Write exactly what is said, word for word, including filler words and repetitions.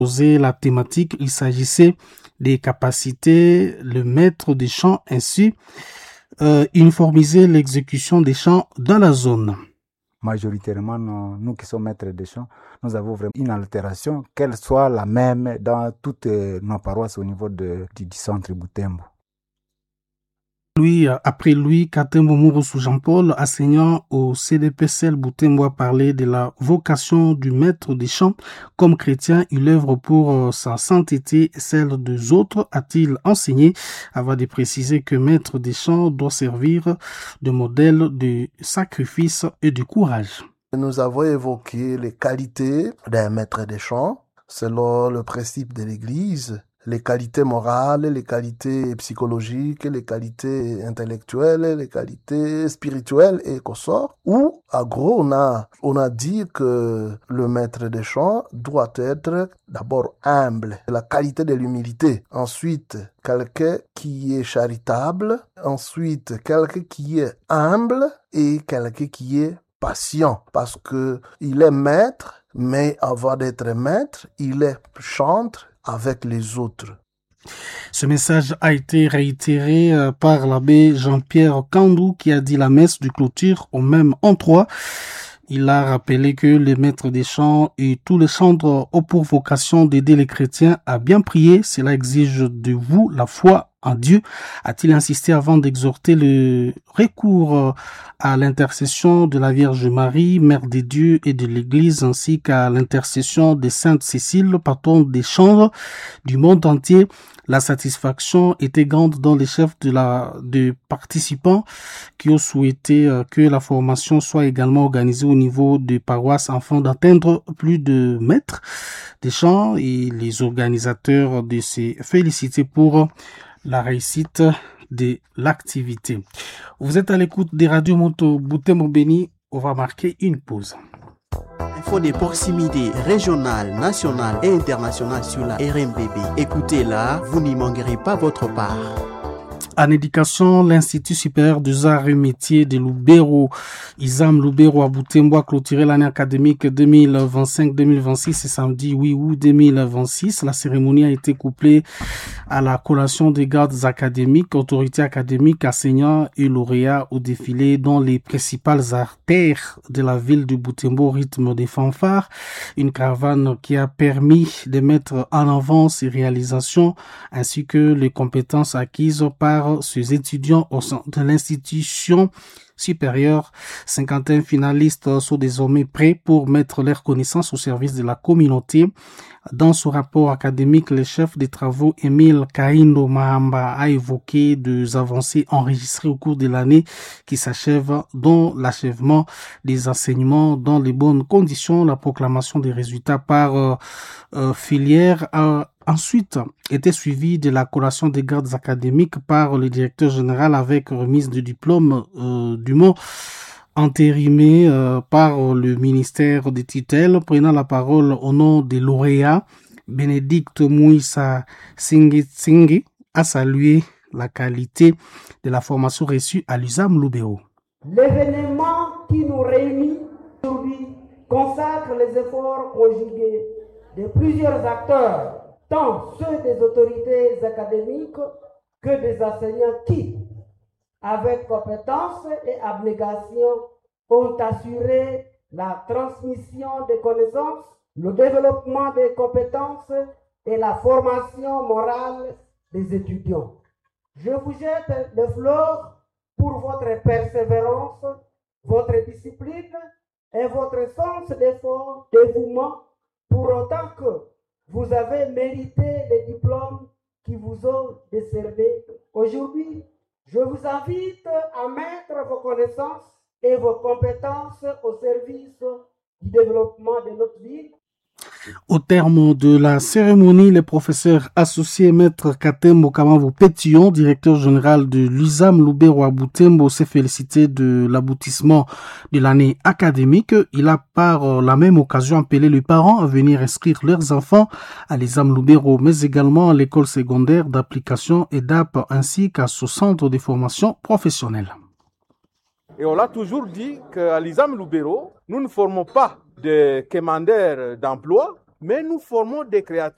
Poser la thématique, il s'agissait des capacités, le maître des chants, ainsi euh, uniformiser l'exécution des chants dans la zone. Majoritairement, nous qui sommes maîtres des chants, nous avons vraiment une altération, qu'elle soit la même dans toutes nos paroisses au niveau de, du, du centre Butembo. Lui, après lui, Katembo Mouroussou Jean-Paul, enseignant au C D P C L Butembo, a parlé de la vocation du maître des chants. Comme chrétien, il œuvre pour sa sainteté et celle des autres, a-t-il enseigné, avant de préciser que maître des chants doit servir de modèle de sacrifice et de courage. Nous avons évoqué les qualités d'un maître des chants selon le principe de l'Église. Les qualités morales, les qualités psychologiques, les qualités intellectuelles, les qualités spirituelles et consorts. Ou, à gros, on a, on a dit que le maître des chants doit être d'abord humble, la qualité de l'humilité. Ensuite, quelqu'un qui est charitable. Ensuite, quelqu'un qui est humble et quelqu'un qui est patient. Parce que il est maître, mais avant d'être maître, il est chantre avec les autres. Ce message a été réitéré euh, par l'abbé Jean-Pierre Kandou qui a dit la messe de clôture au même endroit. Il a rappelé que les maîtres des chants et tous les chantres ont pour vocation d'aider les chrétiens à bien prier. Cela exige de vous la foi en Dieu, a-t-il insisté avant d'exhorter le recours à l'intercession de la Vierge Marie, Mère des dieux et de l'Église, ainsi qu'à l'intercession de Sainte Cécile, patronne des chants du monde entier. La satisfaction était grande dans les chefs de la, de participants qui ont souhaité euh, que la formation soit également organisée au niveau des paroisses afin d'atteindre plus de maîtres des chants, et les organisateurs de ces félicités pour la réussite de l'activité. Vous êtes à l'écoute des radios Moto Butembo Beni. On va marquer une pause. Info de proximité régionale, nationale et internationale sur la R M B B. Écoutez-la, vous n'y manquerez pas votre part. En éducation, l'Institut supérieur des arts et métiers de Lubero, Isam Lubero à Butembo, a clôturé l'année académique deux mille vingt-cinq deux mille vingt-six ce samedi huit août deux mille vingt-six. La cérémonie a été couplée à la collation des gardes académiques, autorités académiques, enseignants et lauréats au défilé dans les principales artères de la ville de Butembo au rythme des fanfares. Une caravane qui a permis de mettre en avant ces réalisations ainsi que les compétences acquises par ces étudiants au sein de l'institution supérieure. cinquante et un finalistes sont désormais prêts pour mettre leurs connaissances au service de la communauté. Dans ce rapport académique, le chef des travaux, Émile Kaindo Mahamba, a évoqué des avancées enregistrées au cours de l'année qui s'achève, dont l'achèvement des enseignements dans les bonnes conditions, la proclamation des résultats par euh, euh, filière a ensuite été suivie de la collation des gardes académiques par le directeur général avec remise de diplôme euh, du mot entérimé euh, par le ministère des tutelles. Prenant la parole au nom des lauréats, Bénédicte Mouissa Singhi a salué la qualité de la formation reçue à l'Usam Lubero. L'événement qui nous réunit aujourd'hui consacre les efforts conjugués de plusieurs acteurs, tant ceux des autorités académiques que des enseignants qui, avec compétence et abnégation, ont assuré la transmission des connaissances, le développement des compétences et la formation morale des étudiants. Je vous jette des fleurs pour votre persévérance, votre discipline et votre sens d'effort, dévouement, pour autant que vous avez mérité les diplômes qui vous ont décerné. Aujourd'hui, je vous invite à mettre vos connaissances et vos compétences au service du développement de notre ville. Au terme de la cérémonie, le professeur associé maître Katembo Kamavo Pétillon, directeur général de l'Usam Lubero à Butembo, s'est félicité de l'aboutissement de l'année académique. Il a par la même occasion appelé les parents à venir inscrire leurs enfants à l'Usam Lubero, mais également à l'école secondaire d'application et d'A P ainsi qu'à ce centre de formation professionnelle. Et on l'a toujours dit qu'à l'Usam Lubero, nous ne formons pas des commandeurs d'emploi, mais nous formons des créateurs